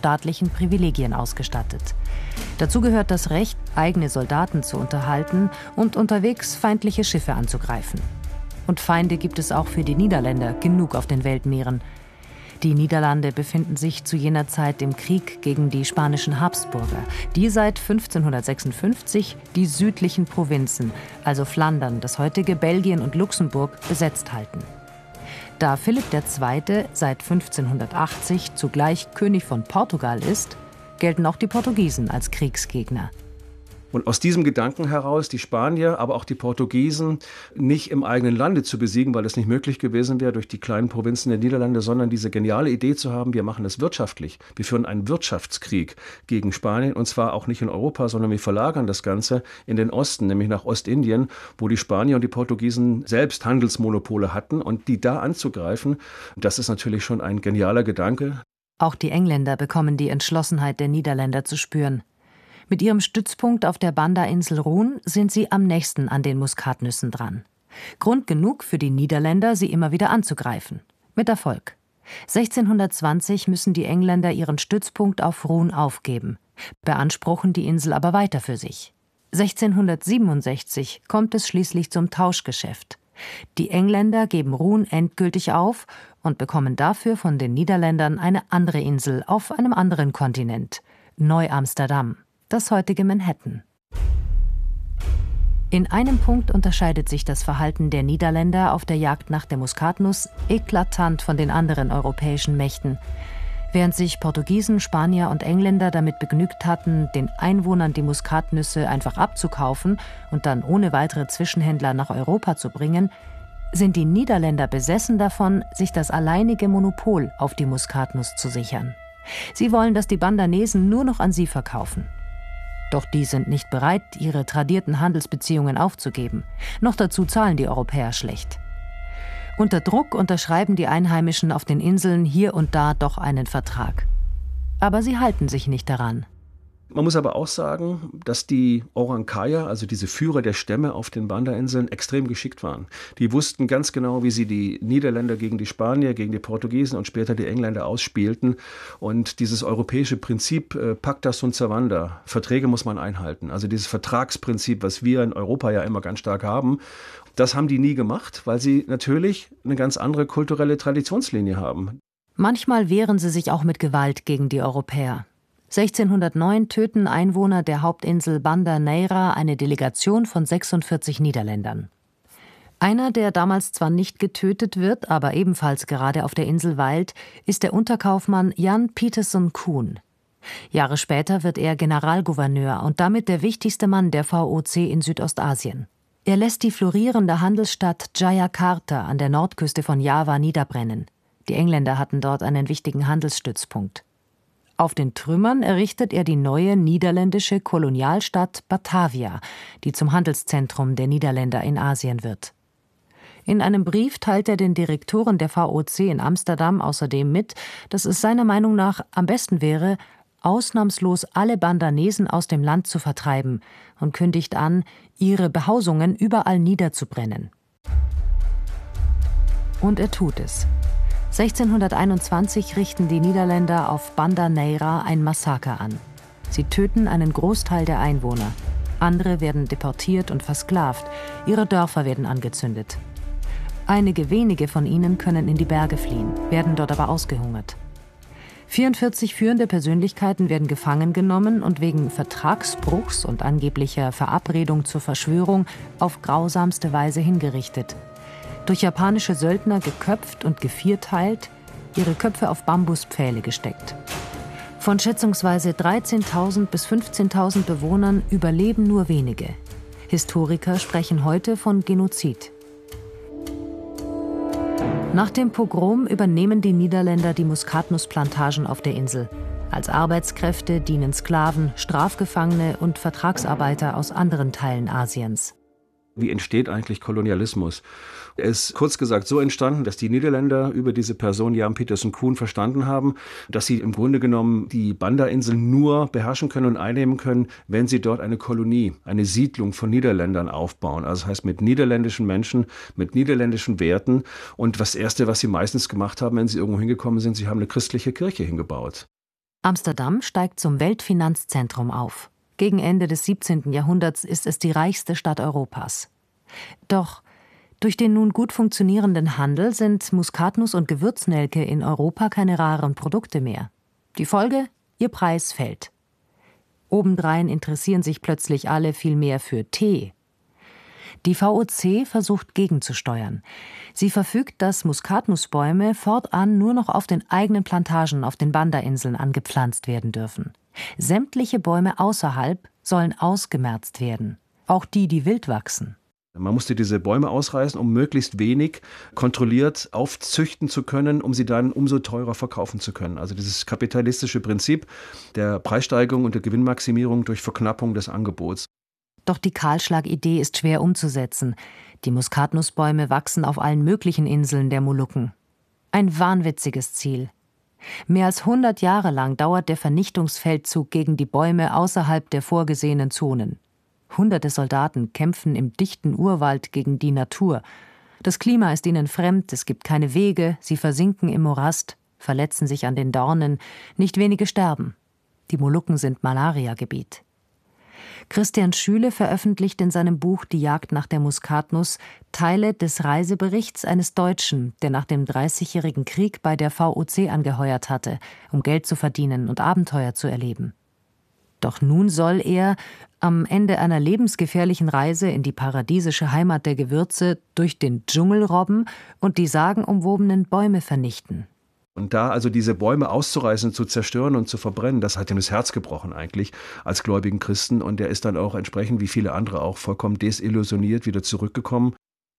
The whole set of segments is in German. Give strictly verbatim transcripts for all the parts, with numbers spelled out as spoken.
staatlichen Privilegien ausgestattet. Dazu gehört das Recht, eigene Soldaten zu unterhalten und unterwegs feindliche Schiffe anzugreifen. Und Feinde gibt es auch für die Niederländer genug auf den Weltmeeren. Die Niederlande befinden sich zu jener Zeit im Krieg gegen die spanischen Habsburger, die seit fünfzehnhundertsechsundfünfzig die südlichen Provinzen, also Flandern, das heutige Belgien und Luxemburg, besetzt halten. Da Philipp der Zweite seit fünfzehnhundertachtzig zugleich König von Portugal ist, gelten auch die Portugiesen als Kriegsgegner. Und aus diesem Gedanken heraus, die Spanier, aber auch die Portugiesen nicht im eigenen Lande zu besiegen, weil es nicht möglich gewesen wäre durch die kleinen Provinzen der Niederlande, sondern diese geniale Idee zu haben, wir machen es wirtschaftlich. Wir führen einen Wirtschaftskrieg gegen Spanien, und zwar auch nicht in Europa, sondern wir verlagern das Ganze in den Osten, nämlich nach Ostindien, wo die Spanier und die Portugiesen selbst Handelsmonopole hatten, und die da anzugreifen, das ist natürlich schon ein genialer Gedanke. Auch die Engländer bekommen die Entschlossenheit der Niederländer zu spüren. Mit ihrem Stützpunkt auf der Banda-Insel Run sind sie am nächsten an den Muskatnüssen dran. Grund genug für die Niederländer, sie immer wieder anzugreifen. Mit Erfolg. sechzehnhundertzwanzig müssen die Engländer ihren Stützpunkt auf Run aufgeben, beanspruchen die Insel aber weiter für sich. sechzehnhundertsiebenundsechzig kommt es schließlich zum Tauschgeschäft. Die Engländer geben Run endgültig auf und bekommen dafür von den Niederländern eine andere Insel auf einem anderen Kontinent, Neu-Amsterdam, das heutige Manhattan. In einem Punkt unterscheidet sich das Verhalten der Niederländer auf der Jagd nach der Muskatnuss eklatant von den anderen europäischen Mächten. Während sich Portugiesen, Spanier und Engländer damit begnügt hatten, den Einwohnern die Muskatnüsse einfach abzukaufen und dann ohne weitere Zwischenhändler nach Europa zu bringen, sind die Niederländer besessen davon, sich das alleinige Monopol auf die Muskatnuss zu sichern. Sie wollen, dass die Bandanesen nur noch an sie verkaufen. Doch die sind nicht bereit, ihre tradierten Handelsbeziehungen aufzugeben. Noch dazu zahlen die Europäer schlecht. Unter Druck unterschreiben die Einheimischen auf den Inseln hier und da doch einen Vertrag. Aber sie halten sich nicht daran. Man muss aber auch sagen, dass die Orang Kaya, also diese Führer der Stämme auf den Banda-Inseln, extrem geschickt waren. Die wussten ganz genau, wie sie die Niederländer gegen die Spanier, gegen die Portugiesen und später die Engländer ausspielten. Und dieses europäische Prinzip, äh, Pacta sunt servanda, Verträge muss man einhalten. Also dieses Vertragsprinzip, was wir in Europa ja immer ganz stark haben, das haben die nie gemacht, weil sie natürlich eine ganz andere kulturelle Traditionslinie haben. Manchmal wehren sie sich auch mit Gewalt gegen die Europäer. sechzehnhundertneun töten Einwohner der Hauptinsel Banda Neira eine Delegation von sechsundvierzig Niederländern. Einer, der damals zwar nicht getötet wird, aber ebenfalls gerade auf der Insel weilt, ist der Unterkaufmann Jan Pieterszoon Koen. Jahre später wird er Generalgouverneur und damit der wichtigste Mann der V O C in Südostasien. Er lässt die florierende Handelsstadt Jayakarta an der Nordküste von Java niederbrennen. Die Engländer hatten dort einen wichtigen Handelsstützpunkt. Auf den Trümmern errichtet er die neue niederländische Kolonialstadt Batavia, die zum Handelszentrum der Niederländer in Asien wird. In einem Brief teilt er den Direktoren der V O C in Amsterdam außerdem mit, dass es seiner Meinung nach am besten wäre, ausnahmslos alle Bandanesen aus dem Land zu vertreiben, und kündigt an, ihre Behausungen überall niederzubrennen. Und er tut es. sechzehnhunderteinundzwanzig richten die Niederländer auf Banda Neira ein Massaker an. Sie töten einen Großteil der Einwohner. Andere werden deportiert und versklavt. Ihre Dörfer werden angezündet. Einige wenige von ihnen können in die Berge fliehen, werden dort aber ausgehungert. vierundvierzig führende Persönlichkeiten werden gefangen genommen und wegen Vertragsbruchs und angeblicher Verabredung zur Verschwörung auf grausamste Weise hingerichtet. Durch japanische Söldner geköpft und gevierteilt, ihre Köpfe auf Bambuspfähle gesteckt. Von schätzungsweise dreizehntausend bis fünfzehntausend Bewohnern überleben nur wenige. Historiker sprechen heute von Genozid. Nach dem Pogrom übernehmen die Niederländer die Muskatnussplantagen auf der Insel. Als Arbeitskräfte dienen Sklaven, Strafgefangene und Vertragsarbeiter aus anderen Teilen Asiens. Wie entsteht eigentlich Kolonialismus? Er ist kurz gesagt so entstanden, dass die Niederländer über diese Person Jan Pieterszoon Koen verstanden haben, dass sie im Grunde genommen die Banda-Inseln nur beherrschen können und einnehmen können, wenn sie dort eine Kolonie, eine Siedlung von Niederländern aufbauen. Also das heißt mit niederländischen Menschen, mit niederländischen Werten. Und das Erste, was sie meistens gemacht haben, wenn sie irgendwo hingekommen sind, sie haben eine christliche Kirche hingebaut. Amsterdam steigt zum Weltfinanzzentrum auf. Gegen Ende des siebzehnten Jahrhunderts ist es die reichste Stadt Europas. Doch durch den nun gut funktionierenden Handel sind Muskatnuss und Gewürznelke in Europa keine raren Produkte mehr. Die Folge? Ihr Preis fällt. Obendrein interessieren sich plötzlich alle viel mehr für Tee. Die V O C versucht gegenzusteuern. Sie verfügt, dass Muskatnussbäume fortan nur noch auf den eigenen Plantagen auf den Banda-Inseln angepflanzt werden dürfen. Sämtliche Bäume außerhalb sollen ausgemerzt werden, auch die, die wild wachsen. Man musste diese Bäume ausreißen, um möglichst wenig kontrolliert aufzüchten zu können, um sie dann umso teurer verkaufen zu können. Also dieses kapitalistische Prinzip der Preissteigerung und der Gewinnmaximierung durch Verknappung des Angebots. Doch die Kahlschlagidee ist schwer umzusetzen. Die Muskatnussbäume wachsen auf allen möglichen Inseln der Molukken. Ein wahnwitziges Ziel. Mehr als hundert Jahre lang dauert der Vernichtungsfeldzug gegen die Bäume außerhalb der vorgesehenen Zonen. Hunderte Soldaten kämpfen im dichten Urwald gegen die Natur. Das Klima ist ihnen fremd, es gibt keine Wege, sie versinken im Morast, verletzen sich an den Dornen, nicht wenige sterben. Die Molukken sind Malariagebiet. Christian Schüle veröffentlicht in seinem Buch Die Jagd nach der Muskatnuss Teile des Reiseberichts eines Deutschen, der nach dem Dreißigjährigen Krieg bei der V O C angeheuert hatte, um Geld zu verdienen und Abenteuer zu erleben. Doch nun soll er am Ende einer lebensgefährlichen Reise in die paradiesische Heimat der Gewürze durch den Dschungel robben und die sagenumwobenen Bäume vernichten. Und da also diese Bäume auszureißen, zu zerstören und zu verbrennen, das hat ihm das Herz gebrochen eigentlich als gläubigen Christen. Und er ist dann auch entsprechend, wie viele andere auch, vollkommen desillusioniert wieder zurückgekommen.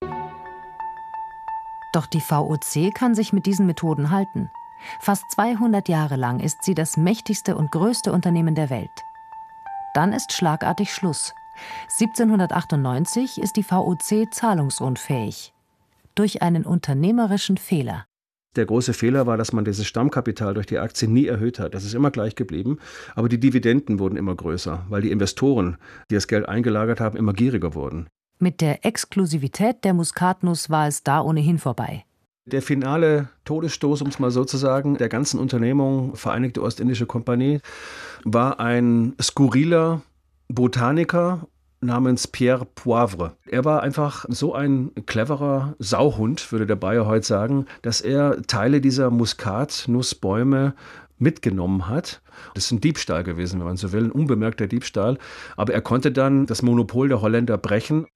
Doch die V O C kann sich mit diesen Methoden halten. Fast zweihundert Jahre lang ist sie das mächtigste und größte Unternehmen der Welt. Dann ist schlagartig Schluss. siebzehnhundertachtundneunzig ist die V O C zahlungsunfähig. Durch einen unternehmerischen Fehler. Der große Fehler war, dass man dieses Stammkapital durch die Aktie nie erhöht hat. Das ist immer gleich geblieben. Aber die Dividenden wurden immer größer, weil die Investoren, die das Geld eingelagert haben, immer gieriger wurden. Mit der Exklusivität der Muskatnuss war es da ohnehin vorbei. Der finale Todesstoß, um es mal so zu sagen, der ganzen Unternehmung Vereinigte Ostindische Kompanie war ein skurriler Botaniker namens Pierre Poivre. Er war einfach so ein cleverer Sauhund, würde der Bayer heute sagen, dass er Teile dieser Muskatnussbäume mitgenommen hat. Das ist ein Diebstahl gewesen, wenn man so will, ein unbemerkter Diebstahl. Aber er konnte dann das Monopol der Holländer brechen.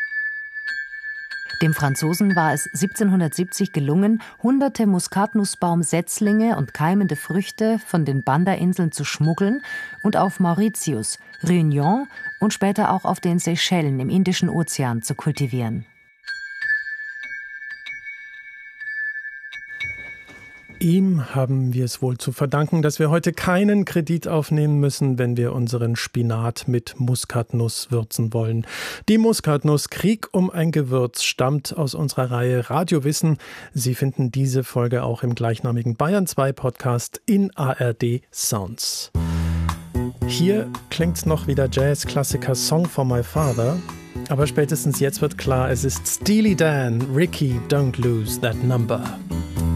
Dem Franzosen war es siebzehnhundertsiebzig gelungen, hunderte Muskatnussbaumsetzlinge und keimende Früchte von den Banda-Inseln zu schmuggeln und auf Mauritius, Réunion und später auch auf den Seychellen im Indischen Ozean zu kultivieren. Ihm haben wir es wohl zu verdanken, dass wir heute keinen Kredit aufnehmen müssen, wenn wir unseren Spinat mit Muskatnuss würzen wollen. Die Muskatnuss Krieg um ein Gewürz stammt aus unserer Reihe Radiowissen. Sie finden diese Folge auch im gleichnamigen Bayern zwei Podcast in A R D Sounds. Hier klingt's noch wie der Jazz-Klassiker Song for My Father. Aber spätestens jetzt wird klar, es ist Steely Dan, Ricky, Don't Lose That Number.